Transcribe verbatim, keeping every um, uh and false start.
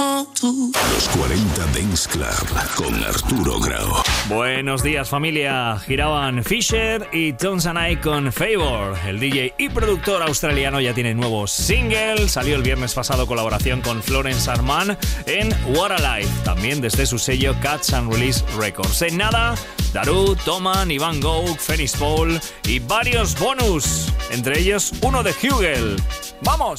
Los cuarenta Dance Club con Arturo Grau. Buenos días, familia. Giraban Fisher y Tones and I con Favor. El D J y productor australiano ya tiene nuevo single. Salió el viernes pasado colaboración con Florence Armand en What a Life, también desde su sello Catch and Release Records. En nada, Daru, Toman, Ivan Gogh, Fenix Paul y varios bonus, entre ellos uno de Hugel. ¡Vamos!